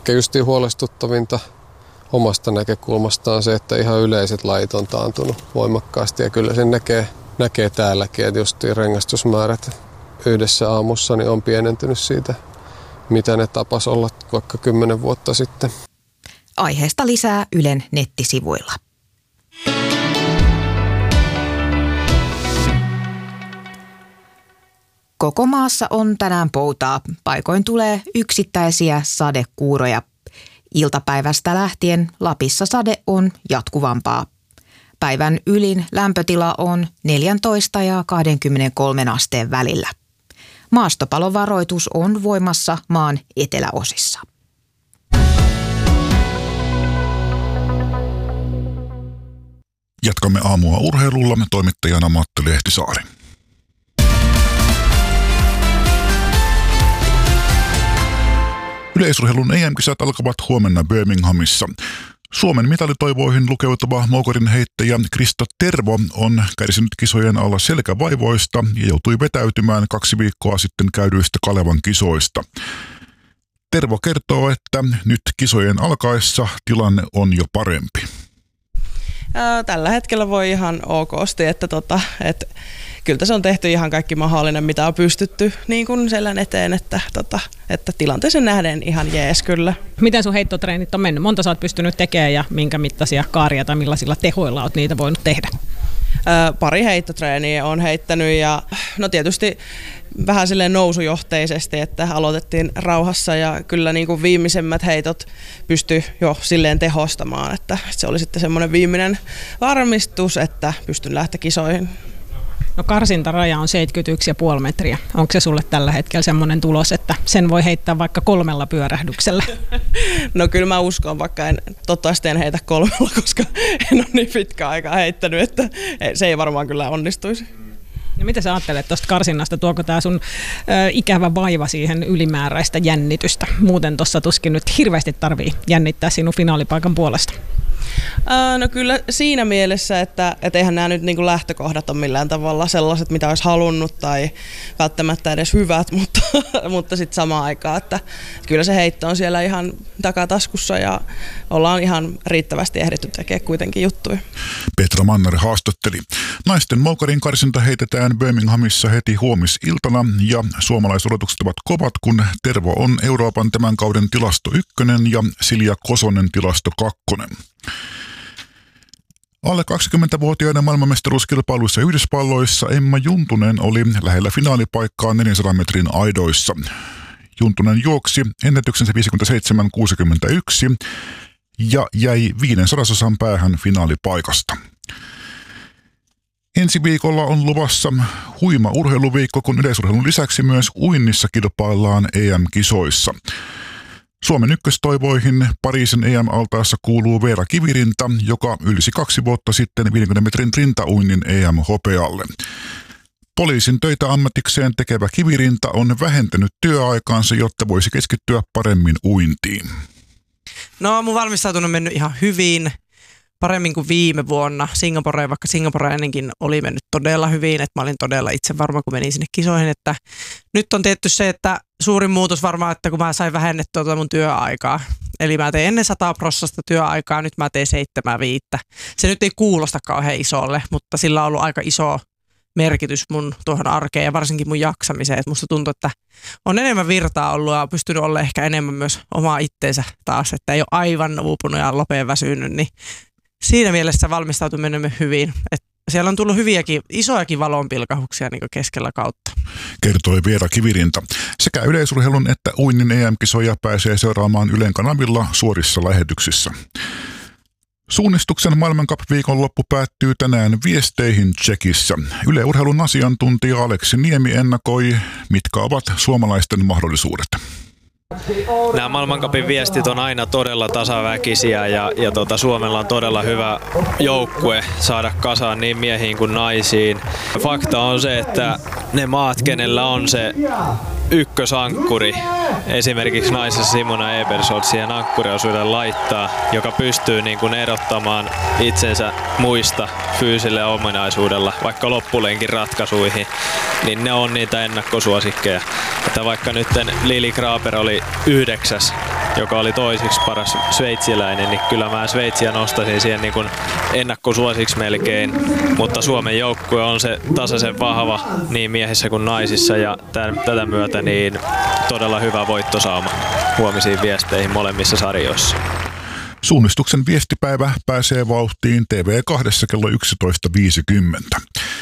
ehkä justiin huolestuttavinta omasta näkökulmastaan se, että ihan yleiset lajit on taantunut voimakkaasti ja kyllä sen näkee täälläkin, että justiin rengastusmäärät yhdessä aamussa niin on pienentynyt siitä, mitä ne tapas olla vaikka 10 vuotta sitten. Aiheesta lisää Ylen nettisivuilla. Koko maassa on tänään poutaa. Paikoin tulee yksittäisiä sadekuuroja. Iltapäivästä lähtien Lapissa sade on jatkuvampaa. Päivän ylin lämpötila on 14 ja 23 asteen välillä. Maastopalovaroitus on voimassa maan eteläosissa. Jatkamme aamua urheilulla, toimittajana Matti Lehtisaari. Yleisurheilun EM-kisat alkavat huomenna Birminghamissa. Suomen mitalitoivoihin lukeutuva moukarin heittäjä Krista Tervo on kärsinyt kisojen alla selkävaivoista ja joutui vetäytymään 2 viikkoa sitten käydyistä Kalevan kisoista. Tervo kertoo, että nyt kisojen alkaessa tilanne on jo parempi. Tällä hetkellä voi ihan okosti, että kyllä se on tehty ihan kaikki mahdollinen, mitä on pystytty niin kuin selän eteen, että tilanteeseen nähden ihan jees kyllä. Miten sun heittotreenit on mennyt? Monta sä oot pystynyt tekemään ja minkä mittaisia kaaria tai millaisilla tehoilla oot niitä voinut tehdä? Pari heittotreeniä on heittänyt ja no tietysti vähän silleen nousujohteisesti, että aloitettiin rauhassa ja kyllä niin kuin viimeisemmät heitot pystyi jo silleen tehostamaan, että se oli sitten semmoinen viimeinen varmistus, että pystyn lähteä kisoihin. No karsintaraja on 71,5 metriä. Onko se sulle tällä hetkellä semmoinen tulos, että sen voi heittää vaikka 3 pyörähdyksellä? No kyllä mä uskon, vaikka toivottavasti en heitä 3, koska en ole niin pitkään aikaa heittänyt, että se ei varmaan kyllä onnistuisi. No mitä sä ajattelet tuosta karsinnasta? Tuoko tää sun ikävä vaiva siihen ylimääräistä jännitystä? Muuten tuossa tuskin nyt hirveästi tarvii jännittää sinun finaalipaikan puolesta. No kyllä siinä mielessä, että eihän nämä nyt niin kuin lähtökohdat ole millään tavalla sellaiset, mitä olisi halunnut tai välttämättä edes hyvät, mutta sitten samaan aikaan, että kyllä se heitto on siellä ihan takataskussa ja ollaan ihan riittävästi ehditty tekemään kuitenkin juttuja. Petra Manner haastatteli. Naisten moukarin karsinta heitetään Birminghamissa heti huomisiltana ja suomalaisodotukset ovat kovat, kun Tervo on Euroopan tämän kauden tilasto 1 ja Silja Kosonen tilasto 2. Alle 20-vuotiaiden maailmanmestaruuskilpailuissa Yhdysvalloissa Emma Juntunen oli lähellä finaalipaikkaa 400 metrin aidoissa. Juntunen juoksi ennätyksensä 57.61 ja jäi 500 päähän finaalipaikasta. Ensi viikolla on luvassa huima urheiluviikko, kun yleisurheilun lisäksi myös uinnissa kilpaillaan EM-kisoissa. Suomen ykköstoivoihin Pariisin EM-altaassa kuuluu Veera Kivirinta, joka ylsi 2 vuotta sitten 50 metrin rintauinnin EM-hopealle. Poliisin töitä ammatikseen tekevä Kivirinta on vähentänyt työaikaansa, jotta voisi keskittyä paremmin uintiin. No mun valmistautunut on mennyt ihan hyvin, paremmin kuin viime vuonna Singaporeen, vaikka Singapore ennenkin oli mennyt todella hyvin, että mä olin todella itse varma, kun menin sinne kisoihin, että nyt on tietty se, että suurin muutos varmaan, että kun mä sain vähennettyä mun työaikaa, eli mä tein ennen 100% työaikaa, nyt mä teen 7-5. Se nyt ei kuulosta kauhean isolle, mutta sillä on ollut aika iso merkitys mun tuohon arkeen ja varsinkin mun jaksamiseen, että musta tuntuu, että on enemmän virtaa ollut ja on pystynyt olla ehkä enemmän myös omaa itteensä taas, että ei ole aivan uupunut ja lopeen väsynyt, niin siinä mielessä valmistautuminen hyvin. Et siellä on tullut hyviäkin, isojakin valonpilkahuksia niin keskellä kautta. Kertoi Veera Kivirinta. Sekä yleisurheilun että uinnin EM-kisoja pääsee seuraamaan Ylen kanavilla suorissa lähetyksissä. Suunnistuksen maailmankap-viikonloppu päättyy tänään viesteihin Tšekissä. Yle Urheilun asiantuntija Aleksi Niemi ennakoi, mitkä ovat suomalaisten mahdollisuudet. Nämä maailmancupin viestit on aina todella tasaväkisiä ja Suomella on todella hyvä joukkue saada kasaan niin miehiin kuin naisiin. Fakta on se, että ne maat, kenellä on se ykkösankkuri, esimerkiksi naisessa Simona Ebersold siihen ankkuriosuuden laittaa, joka pystyy niin kuin erottamaan itsensä muista fyysisellä ominaisuudella, vaikka loppulenkin ratkaisuihin, niin ne on niitä ennakkosuosikkeja. Että vaikka nyt Lili Kraper oli 9. joka oli toisiksi paras sveitsiläinen, niin kyllä mä Sveitsiä nostaisin siihen niin kuin ennakkosuosiksi melkein, mutta Suomen joukkue on se tasaisen vahva niin miehissä kuin naisissa ja tätä myötä niin todella hyvä voittosauma huomisiin viesteihin molemmissa sarjoissa. Suunnistuksen viestipäivä pääsee vauhtiin TV2 kello 11.50.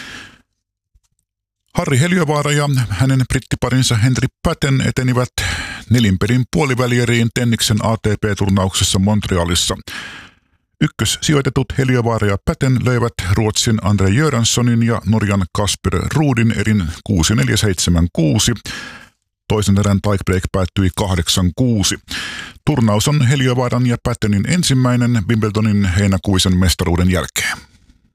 Harri Heliövaara ja hänen brittiparinsa Henri Patten etenivät nelinpelin puolivälieriin tenniksen ATP-turnauksessa Montrealissa. Ykkössijoitetut Heliövaara ja Patten löivät Ruotsin Andre Göranssonin ja Norjan Kasper Ruudin erin 6-4-7-6. Toisen erän tiebreak päättyi 8-6. Turnaus on Heliövaaran ja Pattenin ensimmäinen Wimbledonin heinäkuisen mestaruuden jälkeen.